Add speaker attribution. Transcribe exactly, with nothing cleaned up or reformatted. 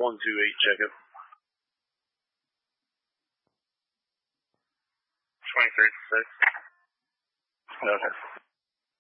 Speaker 1: one two eight, check it.
Speaker 2: twenty-three six.
Speaker 1: Okay.